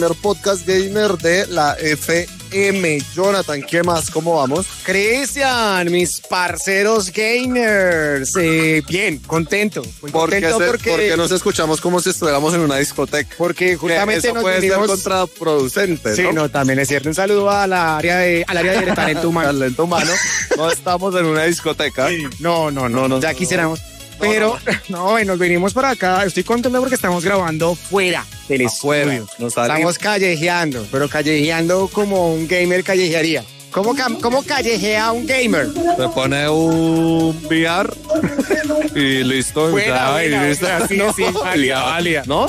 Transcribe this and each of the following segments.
primer podcast gamer de la FM. Jonathan, ¿qué más? ¿Cómo vamos? Cristian, mis parceros gamers. Bien, contento. Muy contento porque nos escuchamos como si estuviéramos en una discoteca. Porque justamente eso nos puede vinimos... ser contraproducente, Sí, no, también es cierto. Un saludo al área de talento humano. Talento humano. No estamos en una discoteca. No, ya quisiéramos. Pero, no, nos venimos para acá. Estoy contento porque estamos grabando fuera del estudio. Estamos callejeando, pero callejeando como un gamer callejearía. ¿Cómo callejea un gamer? Se pone un VR y listo. Buena, sí, válida. ¿No?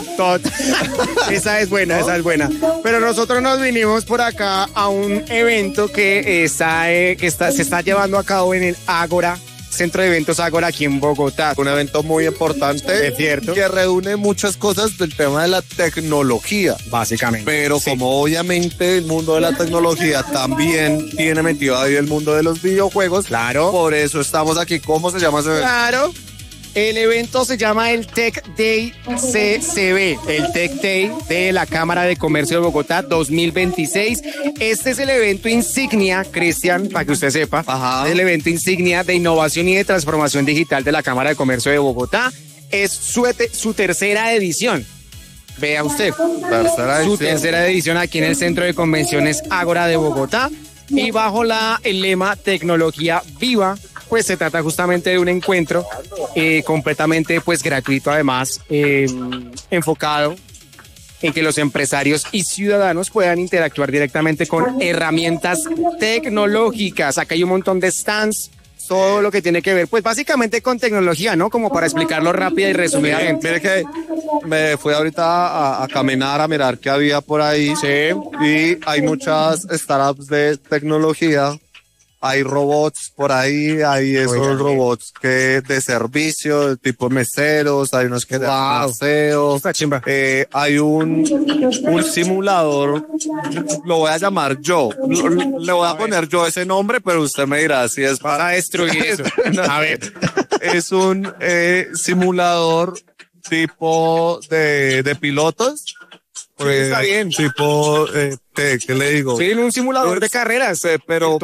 Esa es buena. Pero nosotros nos vinimos por acá a un evento que se está llevando a cabo en el Ágora, Centro de Eventos Ágora, aquí en Bogotá. Un evento muy importante. Es cierto. Que reúne muchas cosas del tema de la tecnología. Básicamente. Pero sí, como obviamente el mundo de la tecnología también tiene metido ahí el mundo de los videojuegos. Claro. Por eso estamos aquí. ¿Cómo se llama ese evento? Claro. El evento se llama el Tech Day CCB, el Tech Day de la Cámara de Comercio de Bogotá 2026. Este es el evento insignia, Cristian, para que usted sepa. Ajá. Es el evento insignia de innovación y de transformación digital de la Cámara de Comercio de Bogotá. Es su tercera edición. Vea usted. Su tercera edición aquí en el Centro de Convenciones Ágora de Bogotá. Y bajo el lema Tecnología Viva, pues se trata justamente de un encuentro completamente pues gratuito, además enfocado en que los empresarios y ciudadanos puedan interactuar directamente con herramientas tecnológicas. Acá hay un montón de stands, todo lo que tiene que ver, pues básicamente con tecnología, ¿no? Como para explicarlo rápida y resumidamente. Mire que me fui ahorita a caminar, a mirar qué había por ahí. Sí. Y hay muchas startups de tecnología. Hay robots por ahí, hay esos robots que de servicio, de tipo meseros, hay unos que de aseo. Está chimba. Hay un simulador, lo voy a llamar yo. Le voy a poner yo ese nombre, pero usted me dirá si es para destruir eso. A ver. Es un simulador tipo de pilotos. Está bien. Tipo, ¿qué le digo? Sí, un simulador de carreras, pero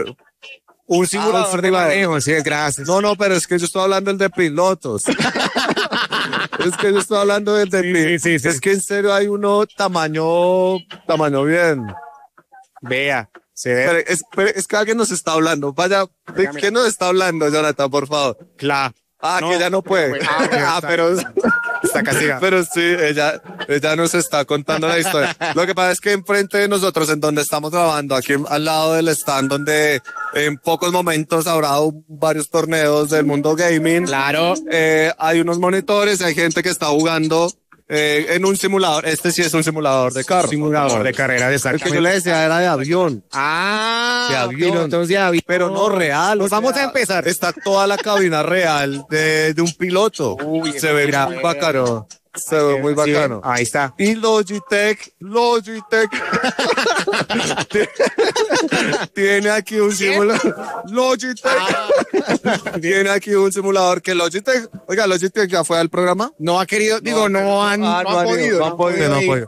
un simulador de manejo, sí, gracias. No, pero es que yo estoy hablando del de pilotos. Es que yo estoy hablando del de pilotos. Sí. Es que en serio hay uno tamaño bien. Vea, se ve. Pero es que alguien nos está hablando. Vaya, ¿de qué nos está hablando, Jonathan, por favor? Claro. Que ella no puede. Pero está castigada. Pero sí, ella nos está contando la historia. Lo que pasa es que enfrente de nosotros, en donde estamos grabando, aquí al lado del stand, donde en pocos momentos habrá varios torneos del mundo gaming. Claro. Hay unos monitores, hay gente que está jugando en un simulador. Este sí es un simulador de carro. Simulador de carrera, exactamente. El que yo le decía era de avión. De avión. De avión. Pero no real. Pues vamos a empezar. Está toda la cabina real de un piloto. Se ve muy bacano. Se ve muy bacano. Ahí está. Y Logitech tiene aquí un simulador. Tiene aquí un simulador que Logitech ya fue al programa. No ha querido, no han podido.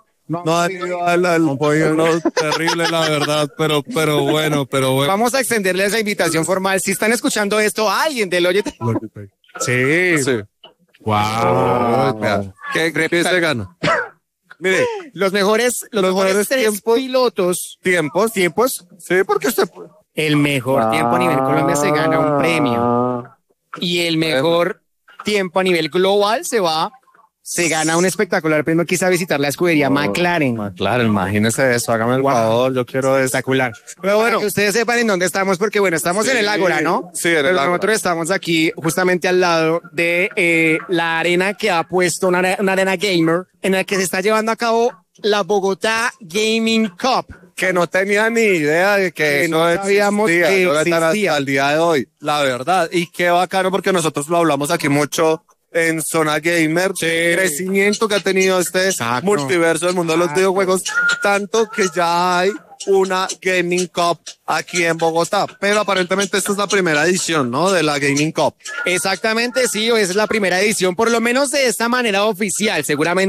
No, terrible la verdad, pero bueno. Vamos a extenderle esa invitación formal. Si están escuchando esto, alguien de Logitech. Sí. Wow. ¿Qué se gana? Mire, los mejores tres pilotos. ¿Tiempos? Sí, porque el mejor tiempo a nivel Colombia se gana un premio. Y el mejor tiempo a nivel global se gana un espectacular premio. Quizá visitar la escudería McLaren. McLaren, imagínese eso, hágame el favor, yo quiero eso. Espectacular. Pero bueno, que ustedes sepan en dónde estamos, porque bueno, estamos en el Ágora, ¿no? Sí, en el Pero Ágora. nosotros estamos aquí justamente al lado de la arena que ha puesto una arena gamer en la que se está llevando a cabo la Bogotá Gaming Cup. Que no tenía ni idea de que no sabíamos que existía al día de hoy, la verdad. Y qué bacano, porque nosotros lo hablamos aquí mucho en Zona Gamer, crecimiento que ha tenido este multiverso del mundo de los videojuegos, tanto que ya hay una Gaming Cup aquí en Bogotá, pero aparentemente esta es la primera edición, ¿no? De la Gaming Cup. Exactamente, sí, esa es la primera edición, por lo menos de esta manera oficial. Seguramente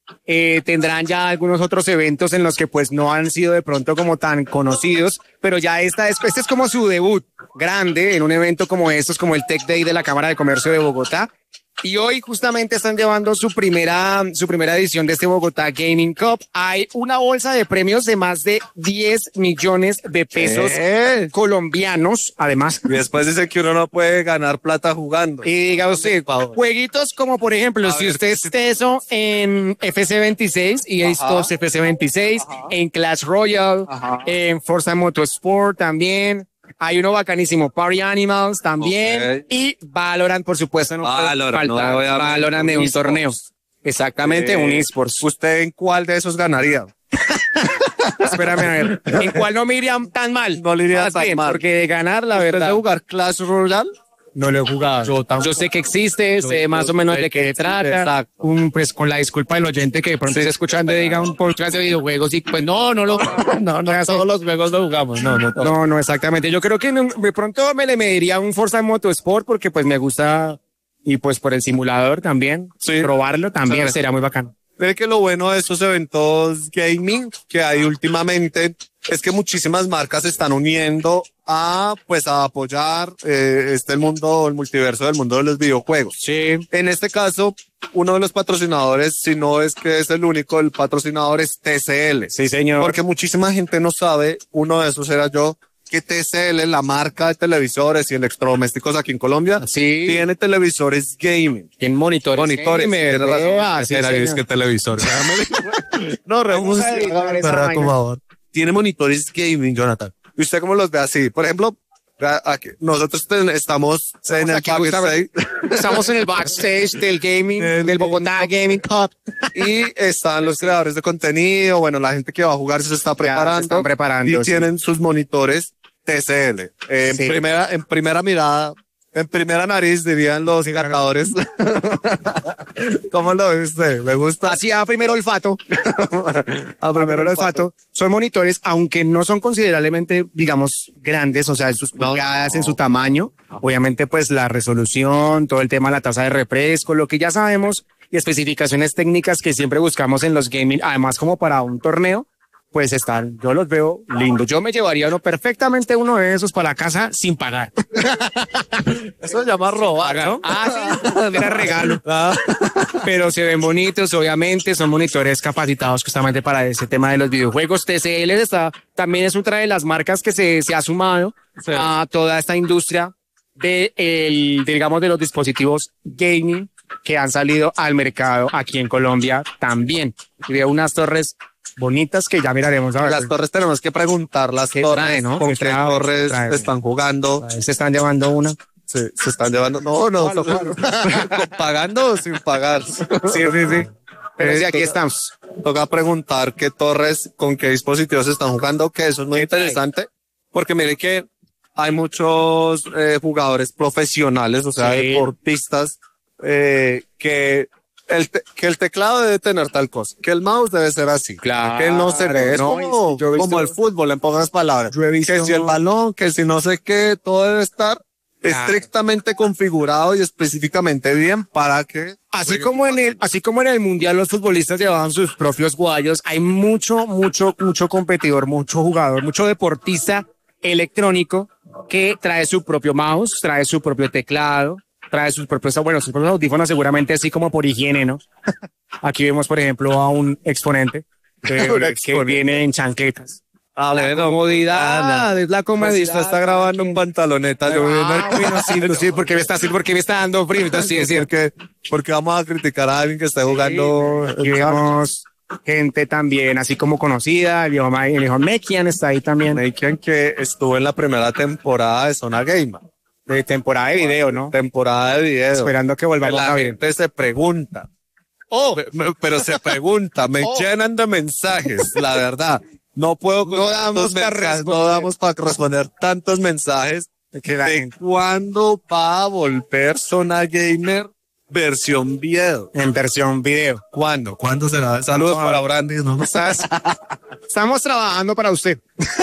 Tendrán ya algunos otros eventos en los que pues no han sido de pronto como tan conocidos, pero ya este es como su debut grande en un evento como estos, como el Tech Day de la Cámara de Comercio de Bogotá. Y hoy justamente están llevando su primera edición de este Bogotá Gaming Cup. Hay una bolsa de premios de más de 10 millones de pesos colombianos, además. Y después dice que uno no puede ganar plata jugando. Y diga usted, jueguitos como por ejemplo, si usted es teso en FC26 y estos FC26, en Clash Royale, en Forza Motorsport también. Hay uno bacanísimo, Party Animals también, y Valorant, por supuesto, no Valorant, puede faltar. Valorant de un torneo. Exactamente, un eSports. ¿Usted en cuál de esos ganaría? Espérame a ver, ¿en cuál no me iría tan mal? No le iría tan mal. Porque de ganar, la ¿Usted verdad. de jugar Clash Royale? No lo he jugado. Yo sé que existe, sé más o menos de qué trata. Pues con la disculpa del oyente que de pronto está escuchando y diga un podcast de videojuegos y pues no, Todos los juegos lo jugamos. No, exactamente. Yo creo que de pronto me le mediría un Forza Motorsport porque pues me gusta y pues por el simulador también. Sí. Probarlo también sería muy bacano. Ve que lo bueno de estos eventos gaming que hay últimamente es que muchísimas marcas se están uniendo a apoyar el multiverso del mundo de los videojuegos. Sí. En este caso, uno de los patrocinadores, si no es que es el único, el patrocinador es TCL. Sí, señor. Porque muchísima gente no sabe, uno de esos era yo, que TCL, la marca de televisores y electrodomésticos aquí en Colombia, sí, tiene televisores gaming. Tiene monitores. Tiene razón. Sí, es que televisor. No, tiene monitores gaming, Jonathan. ¿Y usted cómo los ve así? Por ejemplo, aquí, nosotros estamos en el backstage. Estamos en el backstage del gaming, del Bogotá Gaming Cup. Y están los creadores de contenido, bueno, la gente que va a jugar se está preparando. Se están preparando. Y tienen sus monitores TCL. En primera mirada, en primera nariz, dirían los encantadores. ¿Cómo lo ve usted? ¿Me gusta? Hacía primero olfato. Primero el olfato. Son monitores, aunque no son considerablemente, digamos, grandes, o sea, en sus pulgadas, en su tamaño. Obviamente, pues, la resolución, todo el tema de la tasa de refresco, lo que ya sabemos, y especificaciones técnicas que siempre buscamos en los gaming, además como para un torneo, pues yo los veo lindos. Yo me llevaría perfectamente uno de esos para la casa sin pagar. Eso se llama robar, ¿no? Sí, era regalo. Pero se ven bonitos, obviamente, son monitores capacitados justamente para ese tema de los videojuegos. TCL también es otra de las marcas que se ha sumado a toda esta industria digamos, de los dispositivos gaming que han salido al mercado aquí en Colombia también. Y veo unas torres bonitas que ya miraremos a ver. Las torres tenemos que preguntar las torres, ¿no? ¿Con qué torres están jugando? Se están llevando una. Se están llevando. No. ¿Pagando o sin pagar? Sí. Pero sí, aquí estamos. Toca preguntar qué torres, con qué dispositivos están jugando, que eso es muy interesante, porque mire que hay muchos jugadores profesionales, o sea, deportistas, que el teclado debe tener tal cosa, que el mouse debe ser así, claro, que no se ve, es como el fútbol, en pocas palabras, que si el balón, que si no sé qué, todo debe estar estrictamente configurado y específicamente bien para que... Así como en el mundial los futbolistas llevaban sus propios guayos, hay mucho competidor, mucho jugador, mucho deportista electrónico que trae su propio mouse, trae su propio teclado, trae sus propios audífonos, seguramente así como por higiene, ¿no? Aquí vemos, por ejemplo, a un exponente que viene en chancletas. Comodidad, es la comodidad. Si usted está grabando un pantaloneta, sí, porque me está dando frío, entonces sí, es decir, porque vamos a criticar a alguien que esté jugando. Y vemos gente también, así como conocida, el hijo Mekian está ahí también. Mekian, que estuvo en la primera temporada de Zona Gamer. De temporada de video, ¿no? Temporada de video. Esperando que volvamos a ver. La gente se pregunta. Pero se pregunta, me llenan de mensajes, la verdad. No damos para responder tantos mensajes de cuándo va a volver Zona Gamer versión video. En versión video. ¿Cuándo será? Saludos para Brandis, ¿no? Estamos trabajando para usted.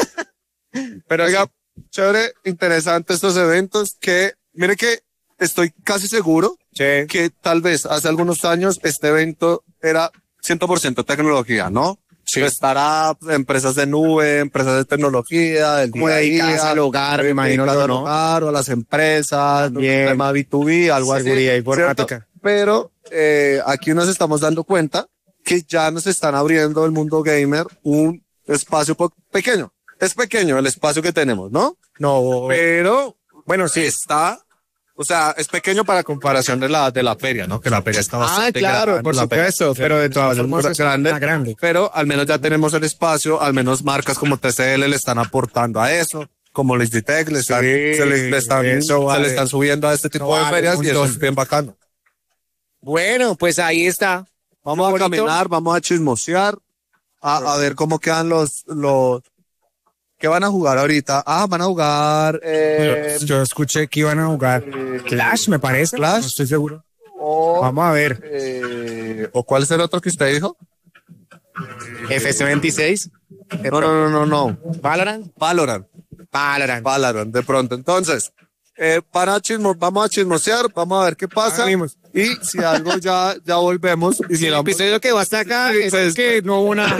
Pero oiga, chévere, interesante estos eventos que, mire que estoy casi seguro que tal vez hace algunos años este evento era 100% tecnología, ¿no? Sí. Startups, empresas de nube, empresas de tecnología, del Como día a dedicadas día, al hogar, me imagino, dedicadas al ¿no? hogar o a las empresas, Bien. tema B2B, algo Seguridad así. informática. ¿cierto? Pero aquí nos estamos dando cuenta que ya nos están abriendo el mundo gamer un espacio pequeño. Es pequeño el espacio que tenemos, ¿no? No, Pero bueno, sí. está, o sea, es pequeño para comparación de la feria, ¿no? Que la feria está bastante claro, grande. por la feria. supuesto, pero de todas formas es grande, una grande. pero al menos ya tenemos el espacio, al menos marcas como TCL le están aportando a eso, como Digitech le están, se le están subiendo a este tipo de ferias y eso es bien bacano. Bueno, pues ahí está. Vamos a caminar, vamos a chismosear, a ver cómo quedan los, ¿qué van a jugar ahorita? Ah, van a jugar, Yo escuché que iban a jugar Clash, me parece. Clash. No estoy seguro. Vamos a ver. ¿O cuál es el otro que usted dijo? FC26. No. Valorant. Valorant, de pronto. Entonces, vamos a chismosear, vamos a ver qué pasa. Y si algo ya volvemos. Y Si el episodio que va hasta acá es pues, que no hubo nada.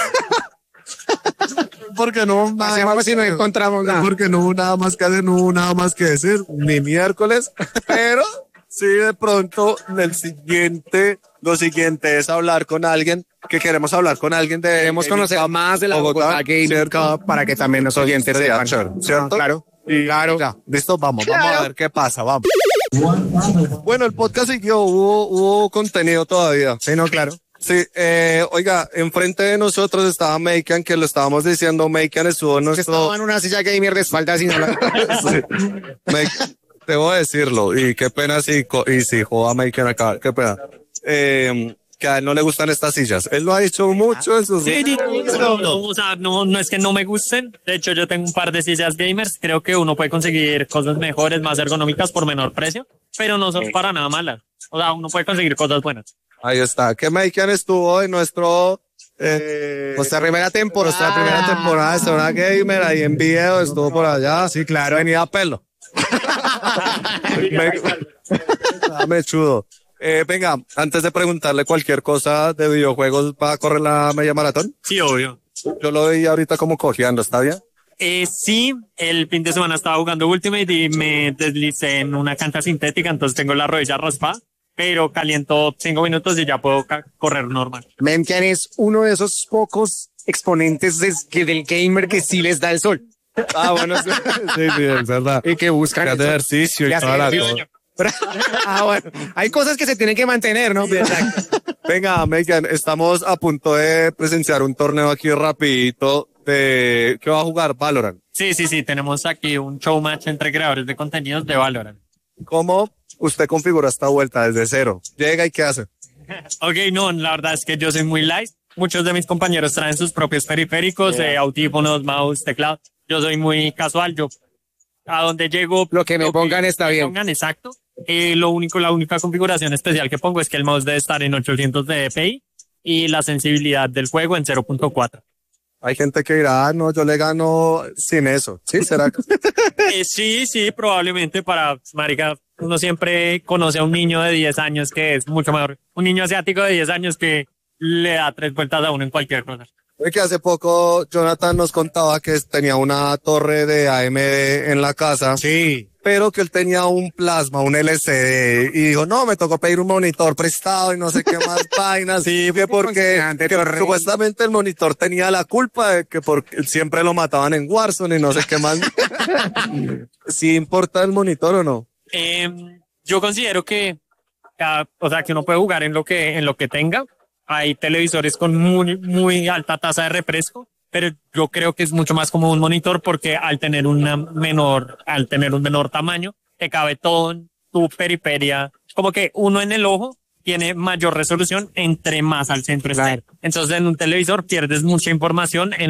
Porque no hubo nada Hacemos más si no encontramos nada. Porque no hubo nada más que hacer, no hubo nada más que decir, ni miércoles. Pero sí, de pronto, lo siguiente es hablar con alguien, que queremos hablar con alguien de... Queremos conocer más de la Bogotá Game para que también los oyentes sepan. ¿Cierto? Claro. Y Claro. ya, listo, vamos a ver qué pasa, vamos. Bueno, el podcast siguió, hubo contenido todavía. Sí, no, claro. Sí, oiga, enfrente de nosotros estaba Meikan, que lo estábamos diciendo, Meikan estuvo Que estaba en una silla gamer de espalda sin hablar. Sí. Debo decirlo, y qué pena si joda Meikan acá, qué pena. Que a él no le gustan estas sillas. Él lo ha dicho mucho en sus... Sí, o sea, no es que no me gusten. De hecho, yo tengo un par de sillas gamers. Creo que uno puede conseguir cosas mejores, más ergonómicas por menor precio, pero no son para nada malas. O sea, uno puede conseguir cosas buenas. Ahí está, que Meikan estuvo en nuestra primera temporada de Zona Gamer, ahí en video, estuvo por allá. Sí, claro, venía a pelo. Dame chudo. Venga, antes de preguntarle cualquier cosa de videojuegos, ¿va a correr la media maratón? Sí, obvio. Yo lo veía ahorita como cojeando, ¿está bien? Sí, el fin de semana estaba jugando Ultimate y me deslicé en una cancha sintética, entonces tengo la rodilla raspada, pero caliento 5 minutos y ya puedo correr normal. Meikan es uno de esos pocos exponentes del gamer que sí les da el sol. Ah, bueno, sí, es verdad. Y que buscan de ejercicio y toda la cosa. Bueno, hay cosas que se tienen que mantener, ¿no? Venga, Meikan, estamos a punto de presenciar un torneo aquí rapidito de ¿qué va a jugar? Valorant. Sí, tenemos aquí un show match entre creadores de contenidos de Valorant. ¿Cómo usted configura esta vuelta desde cero? Llega y ¿qué hace? Ok, no, la verdad es que yo soy muy light. Muchos de mis compañeros traen sus propios periféricos, audífonos, mouse, teclado. Yo soy muy casual, yo a donde llego... Lo que me pongan está bien. Exacto. La única configuración especial que pongo es que el mouse debe estar en 800 de dpi y la sensibilidad del juego en 0.4. Hay gente que dirá, no, yo le gano sin eso. ¿Sí? ¿Será? Sí, probablemente marica, uno siempre conoce a un niño de 10 años que es mucho mejor. Un niño asiático de 10 años que le da 3 vueltas a uno en cualquier cosa. Que hace poco Jonathan nos contaba que tenía una torre de AMD en la casa. Sí. Pero que él tenía un plasma, un LCD, y dijo, no, me tocó pedir un monitor prestado y no sé qué más vainas. Sí, porque supuestamente el monitor tenía la culpa de que porque siempre lo mataban en Warzone y no sé qué más. ¿Sí importa el monitor o no? Yo considero que uno puede jugar en lo que tenga. Hay televisores con muy alta tasa de refresco, pero yo creo que es mucho más como un monitor porque al tener un menor tamaño, te cabe todo en tu periferia. Como que uno en el ojo tiene mayor resolución entre más al centro esté. Entonces en un televisor pierdes mucha información en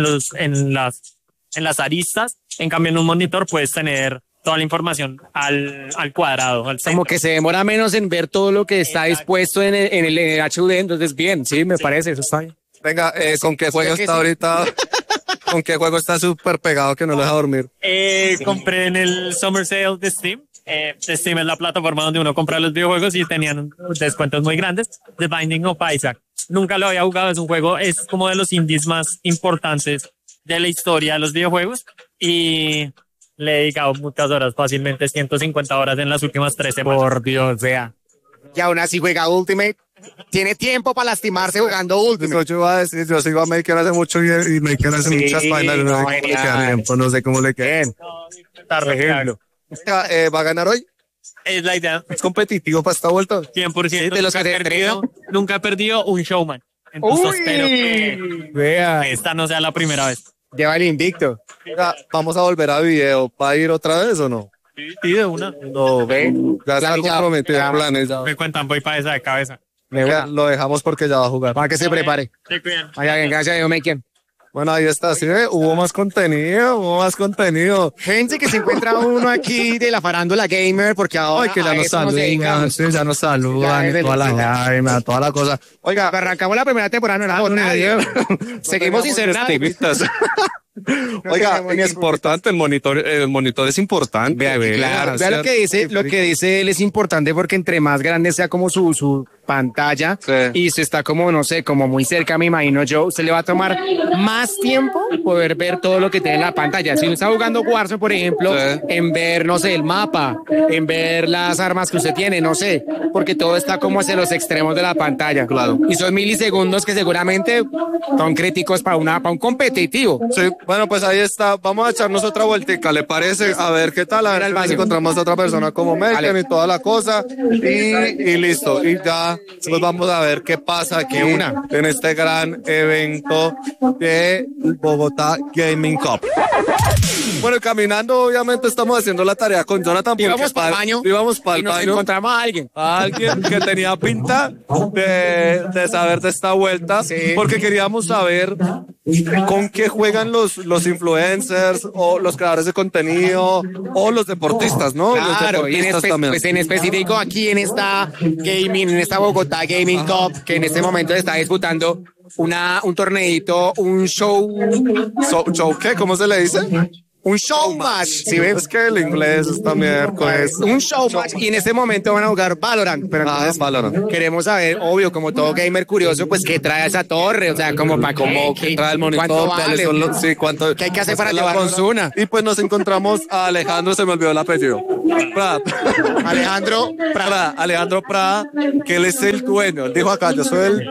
las aristas. En cambio en un monitor puedes tener toda la información al cuadrado, al centro. Como que se demora menos en ver todo lo que está dispuesto en el HUD, entonces bien, sí, me parece, eso está bien. Venga, ¿con qué juego está ahorita? ¿Con qué juego está súper pegado que no lo deja dormir? Compré en el Summer Sale de Steam. Steam es la plataforma donde uno compra los videojuegos y tenían descuentos muy grandes. The Binding of Isaac. nunca lo había jugado, es un juego, es como de los indies más importantes de la historia de los videojuegos y le he dedicado muchas horas, fácilmente 150 horas en las últimas 3 semanas. Por Dios, vea. Y aún así juega Ultimate. Tiene tiempo para lastimarse jugando Ultimate. Yo iba a decir, yo sigo a Maker hace mucho y Maker hace muchas vainas, no sé cómo le queda tiempo, no sé cómo le queden. Por ejemplo. ¿Va a ganar hoy? Es la idea. ¿Es competitivo para esta vuelta? 100%. De los que he perdido, nunca he perdido un showman. Entonces espero que vea, esta no sea la primera vez. lleva el invicto. Vamos a volver a video. ¿Va a ir otra vez o no? Sí, de una. No, Ve, ya está comprometido el plan. Me cuentan, voy para esa de cabeza. Lo dejamos porque ya va a jugar. para que se prepare. Se cuidan. Vaya bien, gracias a Dios, Maker. Bueno, ahí está, sí, hubo más contenido. Gente que se encuentra uno aquí de la farándula gamer, porque ahora Ay, que ya a nos eso nos dedicamos. saludan, sí, ya nos saludan, Ya, y toda la vaina, toda la cosa. Oiga, Arrancamos la primera temporada, no era nadie. Seguimos sin ser nada. Oiga, es importante, el monitor es importante. Claro, vea lo que dice él es importante porque entre más grande sea como su pantalla y se está como, no sé, como muy cerca, me imagino yo, se le va a tomar más tiempo poder ver todo lo que tiene en la pantalla. Si uno está jugando Warzone, por ejemplo, en ver, no sé, el mapa, en ver las armas que usted tiene, no sé, porque todo está como hacia los extremos de la pantalla. Claro. Y son milisegundos que seguramente son críticos para un competitivo. Sí, bueno, pues ahí está. Vamos a echarnos otra vueltica, ¿le parece? A ver qué tal, a ver si encontramos a otra persona como Megan y toda la cosa. Y listo. Y ya, pues vamos a ver qué pasa aquí en este gran evento de Bogotá Gaming Cup. Bueno, caminando, obviamente estamos haciendo la tarea con Jonathan. Íbamos para el baño. Íbamos para Y el nos baño. encontramos a alguien. A alguien que tenía pinta de saber de esta vuelta, porque queríamos saber con qué juegan los influencers o los creadores de contenido o los deportistas, ¿no? Claro, los y deportistas también. pues en específico aquí en esta en esta Bogotá Gaming Cup, que en este momento se está disputando un torneito, un show. ¿Show qué? ¿Cómo se le dice? Un show match, ¿sí ves? Es que el inglés está miércoles. Un show match y en este momento van a jugar Valorant, pero entonces Valorant. queremos saber, obvio, como todo gamer curioso, pues qué trae esa torre, o sea, como para ¿Qué trae el monitor? ¿cuánto ¿Cuáles vale? son los- sí, cuánto, ¿Qué hay que hacer para la llevarlo? consuna? Y pues nos encontramos a Alejandro, se me olvidó el apellido. Prada. Alejandro Prada, Alejandro Prada, que él es el dueño. Él dijo acá, yo soy el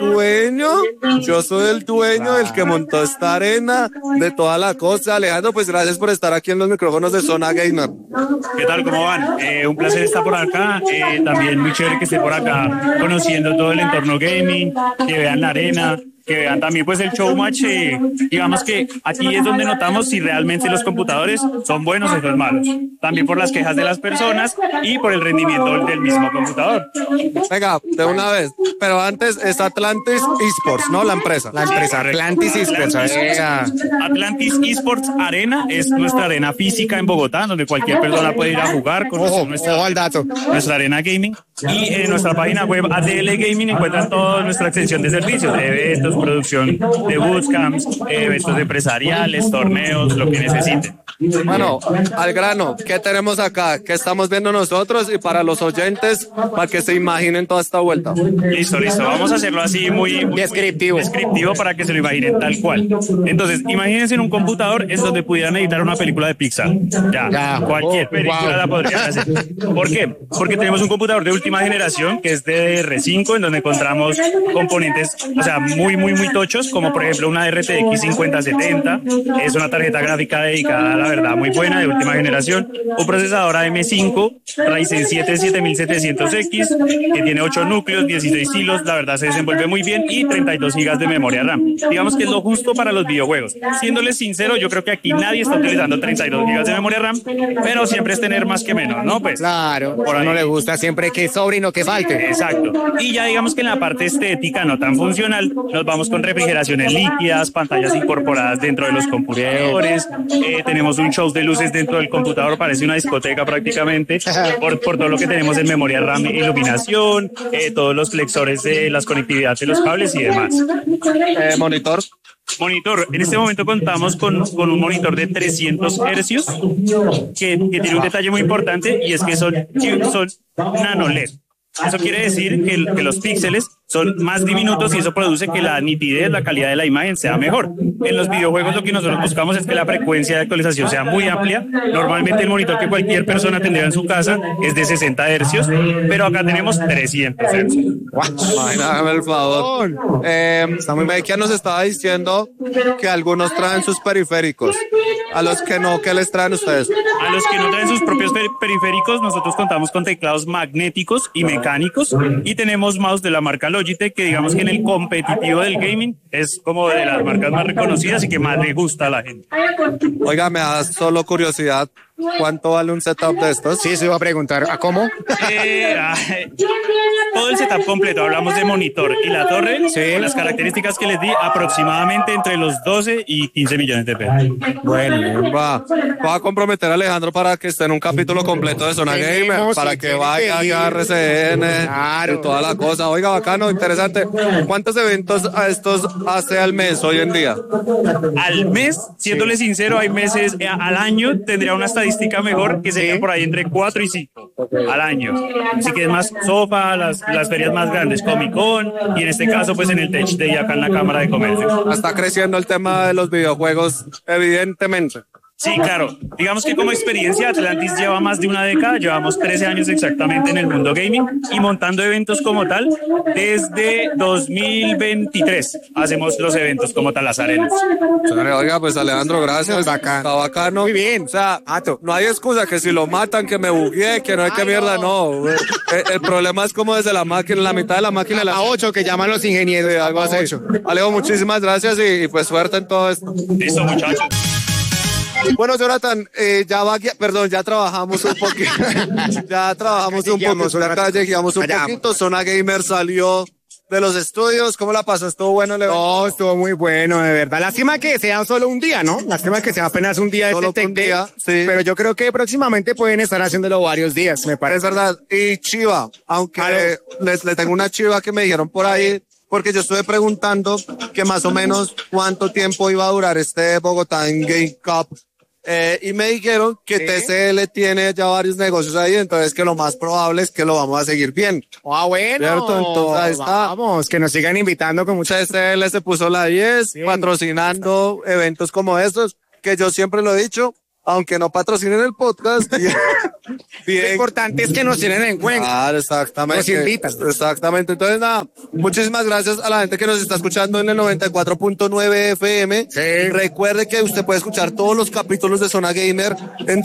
dueño, el que montó esta arena, de toda la cosa. Alejandro, pues gracias por estar aquí en los micrófonos de Zona Gamer. ¿Qué tal? ¿Cómo van? Un placer estar por acá. También muy chévere que esté por acá conociendo todo el entorno gaming, que vean la arena, que vean también pues el show match. Digamos que aquí es donde notamos si realmente los computadores son buenos o son malos. También por las quejas de las personas y por el rendimiento del mismo computador. Venga, de una vez. Pero antes es Atlantis Esports, ¿no? La empresa. Atlantis Esports, Atlantis Esports Arena es nuestra arena física en Bogotá, donde cualquier persona puede ir a jugar con ojo nuestra al dato. nuestra arena gaming, y en nuestra página web ATL Gaming encuentran toda nuestra extensión de servicios, de eventos, producción de bootcamps, eventos empresariales, torneos, lo que necesiten. Bueno, al grano, ¿qué tenemos acá? ¿Qué estamos viendo nosotros? Y para los oyentes, para que se imaginen toda esta vuelta. Listo, vamos a hacerlo así muy Descriptivo. descriptivo para que se lo imaginen tal cual. Entonces, imagínense en un computador es donde pudieran editar una película de Pixar. Ya, cualquier película la podrían hacer. ¿Por qué? Porque tenemos un computador de última generación que es DDR5, en donde encontramos componentes, o sea, muy tochos, como por ejemplo una RTX 5070, es una tarjeta gráfica dedicada, la verdad, muy buena, de última generación, un procesador AM5 Ryzen 7 7700X, que tiene 8 núcleos, 16 hilos, la verdad se desenvuelve muy bien, y 32 GB de memoria RAM. Digamos que es lo justo para los videojuegos. Siéndoles sincero, yo creo que aquí nadie está utilizando 32 GB de memoria RAM, pero siempre es tener más que menos, ¿no? Pues Claro, por ahí no le gusta siempre que sobre y no que falte. exacto. Y ya digamos que en la parte estética no tan funcional, nos vamos con refrigeraciones líquidas, pantallas incorporadas dentro de los computadores, tenemos un show de luces dentro del computador, parece una discoteca prácticamente, por todo lo que tenemos en memoria RAM, iluminación, todos los flexores de las conectividades de los cables y demás. Monitor. Monitor, en este momento contamos con un monitor de 300 hercios que tiene un detalle muy importante, y es que son nano LED. Eso quiere decir que los píxeles son más diminutos y eso produce que la nitidez, la calidad de la imagen sea mejor. En los videojuegos lo que nosotros buscamos es que la frecuencia de actualización sea muy amplia. Normalmente el monitor que cualquier persona tendría en su casa es de 60 hercios, pero acá tenemos 300 hercios. Imagíname el favor. Mekia nos estaba diciendo que algunos traen sus periféricos. A los que no, ¿qué les traen ustedes? A los que no traen sus propios periféricos, nosotros contamos con teclados magnéticos y mecánicos y tenemos mouse de la marca Logitech, que digamos que en el competitivo del gaming es como de las marcas más reconocidas y que más le gusta a la gente. Oiga, me da solo curiosidad, ¿cuánto vale un setup de estos? Sí, se iba a preguntar, ¿a cómo? Todo el setup completo, hablamos de monitor y la torre, con las características que les di, aproximadamente entre los 12 y 15 millones de pesos. Bueno, va a comprometer a Alejandro para que esté en un capítulo completo de Zona Gamer, para que vaya a RCN y toda la cosa. Oiga, bacano, interesante. ¿Cuántos eventos a estos hace al mes hoy en día? Al mes, siéndole sincero, hay meses, al año tendría una estadística mejor que sería por ahí entre 4 y 5 al año. Así que es más sofa, las ferias más grandes, Comic Con, y en este caso pues en el Tech Day acá en la Cámara de Comercio. Está creciendo el tema de los videojuegos, evidentemente. Sí, claro. Digamos que como experiencia Atlantis lleva más de una década, llevamos 13 años exactamente en el mundo gaming y montando eventos como tal desde 2023. Hacemos los eventos como tal, las arenas. Oiga, pues Alejandro, gracias. Bacano. Está bacano. Muy bien. O sea, no hay excusa que si lo matan, que me bugueé, que no hay que mierda, no. El problema es como desde la máquina, la mitad de la máquina. A 8 que llaman los ingenieros. Sí, algo así. Alejo, muchísimas gracias y pues suerte en todo esto. Listo, muchachos. Bueno, Jonathan, ya trabajamos un poquito. Ya trabajamos un poquito. Acá llegamos un poquito. Zona Gamer salió de los estudios. ¿Cómo la pasó? ¿Estuvo bueno, Leo? No, estuvo muy bueno, de verdad. Lástima que sea solo un día, ¿no? Lástima que sea apenas un día de solo este Tech un Day, día, sí. Pero yo creo que próximamente pueden estar haciéndolo varios días, me parece. Es verdad. Y chiva, aunque le tengo una chiva que me dijeron por ahí, porque yo estuve preguntando que más o menos cuánto tiempo iba a durar este Bogotá en Game Cup. Y me dijeron que TCL tiene ya varios negocios ahí, entonces que lo más probable es que lo vamos a seguir viendo. Ah, bueno. ¿Cierto? Entonces ahí está. Vamos, que nos sigan invitando con mucha... TCL se puso la 10, patrocinando eventos como estos, que yo siempre lo he dicho, aunque no patrocinen el podcast. Lo importante es que nos tienen en cuenta. Claro, exactamente. Nos invitan. Exactamente. Entonces, nada, muchísimas gracias a la gente que nos está escuchando en el 94.9 FM. Sí. Recuerde que usted puede escuchar todos los capítulos de Zona Gamer en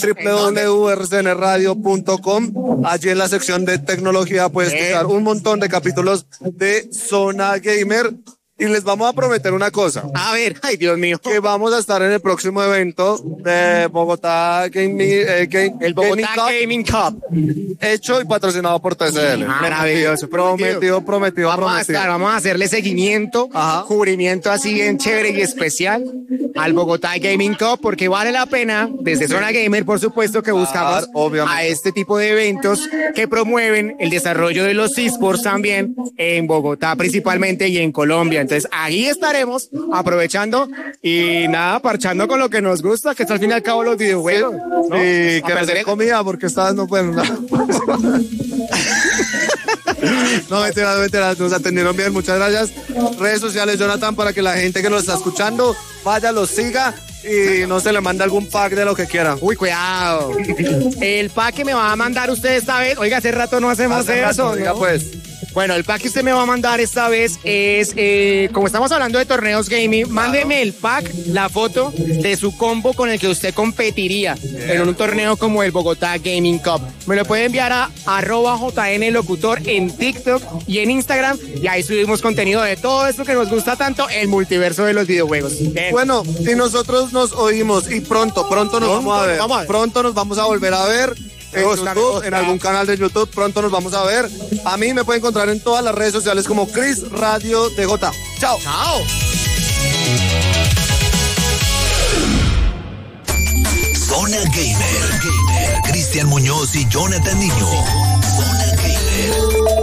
www.rcnradio.com. Allí en la sección de tecnología puede escuchar un montón de capítulos de Zona Gamer. Y les vamos a prometer una cosa. A ver, ay Dios mío. Que vamos a estar en el próximo evento de Bogotá el Bogotá Gaming Cup. Hecho y patrocinado por TCL. Maravilloso. Prometido. Vamos a hacerle seguimiento, cubrimiento así bien chévere y especial al Bogotá Gaming Cup, porque vale la pena, desde Zona Gamer, por supuesto, que buscamos a este tipo de eventos que promueven el desarrollo de los eSports también en Bogotá principalmente y en Colombia. Entonces ahí estaremos aprovechando y nada, parchando con lo que nos gusta, que es al fin y al cabo los videojuegos, ¿no? Y que perder comida, porque esta vez no pueden. No, mentiras, nos atendieron bien, muchas gracias. Redes sociales, Jonathan, para que la gente que nos está escuchando vaya, los siga y no se le manda algún pack de lo que quiera. Uy, cuidado. El pack que me va a mandar usted esta vez, oiga, hace rato no hacemos eso, ¿no? Pues. Bueno, el pack que usted me va a mandar esta vez es, como estamos hablando de torneos gaming, mándeme el pack, la foto de su combo con el que usted competiría en un torneo como el Bogotá Gaming Cup. Me lo puede enviar a @JNLocutor en TikTok y en Instagram, y ahí subimos contenido de todo esto que nos gusta tanto, el multiverso de los videojuegos. Bien. Bueno, y nosotros nos oímos y pronto nos vamos a ver. Pronto nos vamos a volver a ver. En YouTube, en algún canal de YouTube, pronto nos vamos a ver. A mí me pueden encontrar en todas las redes sociales como Chris Radio DJ. Chao. Chao. Zona Gamer. Cristian Muñoz y Jonathan Niño. Zona Gamer.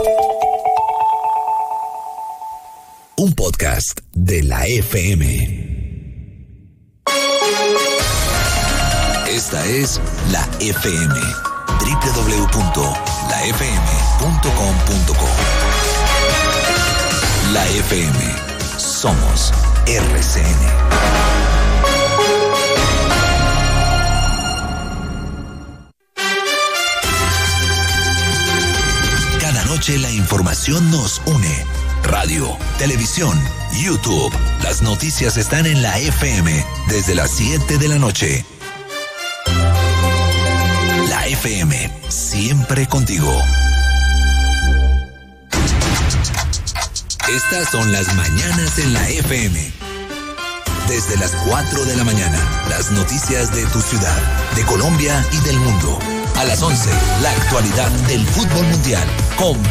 Un podcast de la FM. Esta es la FM. www.lafm.com.co La FM. Somos RCN. Cada noche la información nos une. Radio, televisión, YouTube. Las noticias están en la FM desde las 7 de la noche. La FM, siempre contigo. Estas son las mañanas en la FM. Desde las 4 de la mañana, las noticias de tu ciudad, de Colombia y del mundo. A las 11, la actualidad del fútbol mundial con